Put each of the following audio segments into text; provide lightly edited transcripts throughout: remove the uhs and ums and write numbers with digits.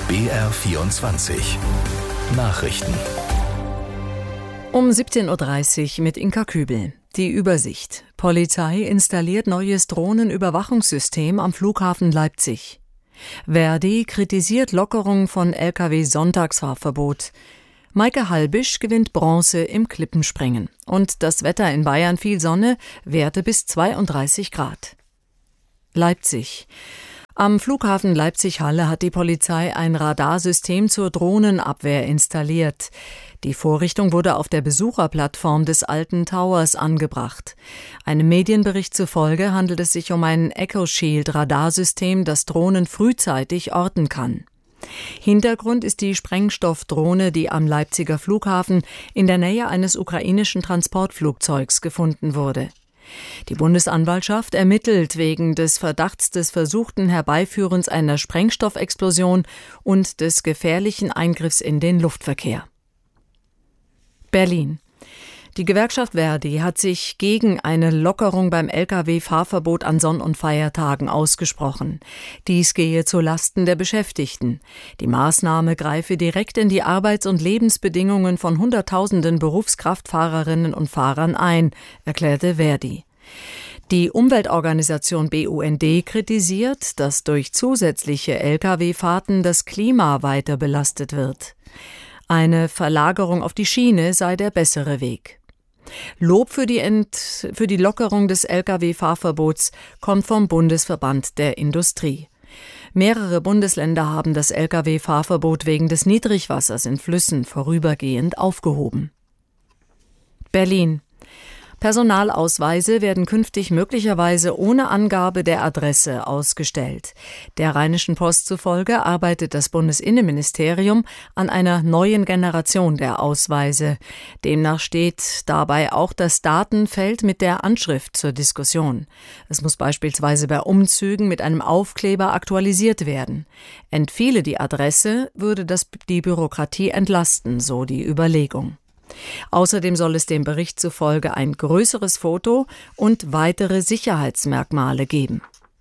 BR24 Nachrichten. Um 17.30 Uhr mit Inka Kübel. Die Übersicht. Polizei installiert neues Drohnenüberwachungssystem am Flughafen Leipzig. Verdi kritisiert Lockerung von Lkw-Sonntagsfahrverbot. Maike Halbisch gewinnt Bronze im Klippenspringen. Und das Wetter in Bayern: viel Sonne, Werte bis 32 Grad. Leipzig. Am Flughafen Leipzig-Halle hat die Polizei ein Radarsystem zur Drohnenabwehr installiert. Die Vorrichtung wurde auf der Besucherplattform des alten Towers angebracht. Einem Medienbericht zufolge handelt es sich um ein EchoShield-Radarsystem, das Drohnen frühzeitig orten kann. Hintergrund ist die Sprengstoffdrohne, die am Leipziger Flughafen in der Nähe eines ukrainischen Transportflugzeugs gefunden wurde. Die Bundesanwaltschaft ermittelt wegen des Verdachts des versuchten Herbeiführens einer Sprengstoffexplosion und des gefährlichen Eingriffs in den Luftverkehr. Berlin. Die Gewerkschaft Verdi hat sich gegen eine Lockerung beim Lkw-Fahrverbot an Sonn- und Feiertagen ausgesprochen. Dies gehe zu Lasten der Beschäftigten. Die Maßnahme greife direkt in die Arbeits- und Lebensbedingungen von Hunderttausenden Berufskraftfahrerinnen und Fahrern ein, erklärte Verdi. Die Umweltorganisation BUND kritisiert, dass durch zusätzliche Lkw-Fahrten das Klima weiter belastet wird. Eine Verlagerung auf die Schiene sei der bessere Weg. Lob für die Lockerung des Lkw-Fahrverbots kommt vom Bundesverband der Industrie. Mehrere Bundesländer haben das Lkw-Fahrverbot wegen des Niedrigwassers in Flüssen vorübergehend aufgehoben. Berlin. Personalausweise werden künftig möglicherweise ohne Angabe der Adresse ausgestellt. Der Rheinischen Post zufolge arbeitet das Bundesinnenministerium an einer neuen Generation der Ausweise. Demnach steht dabei auch das Datenfeld mit der Anschrift zur Diskussion. Es muss beispielsweise bei Umzügen mit einem Aufkleber aktualisiert werden. Entfiele die Adresse, würde das die Bürokratie entlasten, so die Überlegung. Außerdem soll es dem Bericht zufolge ein größeres Foto und weitere Sicherheitsmerkmale geben.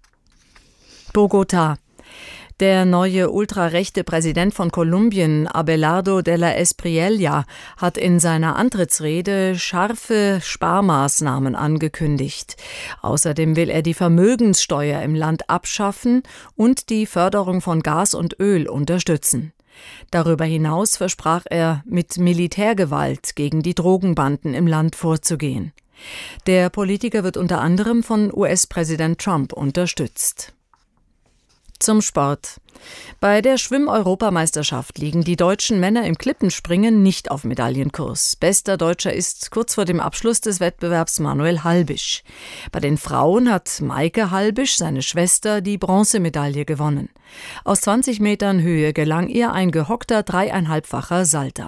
Bogotá. Der neue ultrarechte Präsident von Kolumbien, Abelardo de la Espriella, hat in seiner Antrittsrede scharfe Sparmaßnahmen angekündigt. Außerdem will er die Vermögenssteuer im Land abschaffen und die Förderung von Gas und Öl unterstützen. Darüber hinaus versprach er, mit Militärgewalt gegen die Drogenbanden im Land vorzugehen. Der Politiker wird unter anderem von US-Präsident Trump unterstützt. Zum Sport. Bei der Schwimm-Europameisterschaft liegen die deutschen Männer im Klippenspringen nicht auf Medaillenkurs. Bester Deutscher ist kurz vor dem Abschluss des Wettbewerbs Manuel Halbisch. Bei den Frauen hat Maike Halbisch, seine Schwester, die Bronzemedaille gewonnen. Aus 20 Metern Höhe gelang ihr ein gehockter 3,5-facher Salto.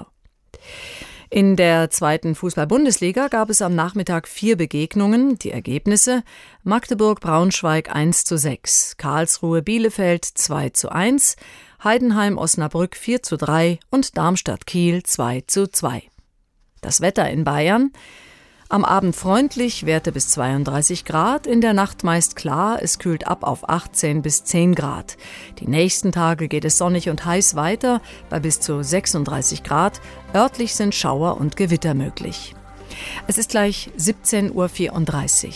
In der 2. Fußball-Bundesliga gab es am Nachmittag 4 Begegnungen. Die Ergebnisse: Magdeburg-Braunschweig 1:6, Karlsruhe-Bielefeld 2:1, Heidenheim-Osnabrück 4:3 und Darmstadt-Kiel 2:2. Das Wetter in Bayern: am Abend freundlich, Werte bis 32 Grad, in der Nacht meist klar, es kühlt ab auf 18 bis 10 Grad. Die nächsten Tage geht es sonnig und heiß weiter, bei bis zu 36 Grad. Örtlich sind Schauer und Gewitter möglich. Es ist gleich 17:34 Uhr.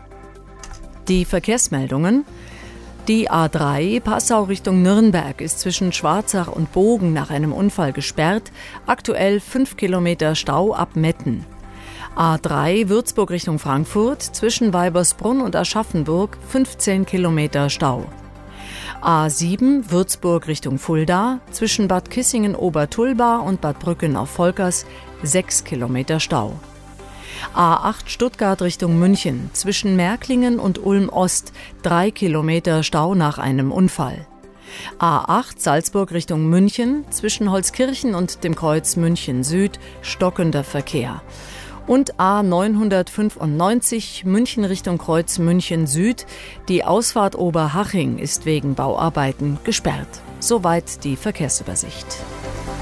Die Verkehrsmeldungen: Die A3 Passau Richtung Nürnberg ist zwischen Schwarzach und Bogen nach einem Unfall gesperrt. Aktuell 5 Kilometer Stau ab Metten. A3 Würzburg Richtung Frankfurt, zwischen Weibersbrunn und Aschaffenburg 15 Kilometer Stau. A7 Würzburg Richtung Fulda, zwischen Bad Kissingen-Obertulba und Bad Brücken auf Volkers 6 Kilometer Stau. A8 Stuttgart Richtung München, zwischen Märklingen und Ulm-Ost 3 Kilometer Stau nach einem Unfall. A8 Salzburg Richtung München, zwischen Holzkirchen und dem Kreuz München Süd stockender Verkehr. Und A995 München Richtung Kreuz München Süd. Die Ausfahrt Oberhaching ist wegen Bauarbeiten gesperrt. Soweit die Verkehrsübersicht.